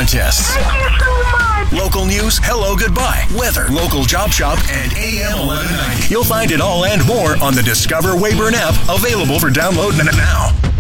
contests. Thank you so much. Local news, hello, goodbye, weather, local job shop, and AM 1190. You'll find it all and more on the Discover Wayburn app, available for download now.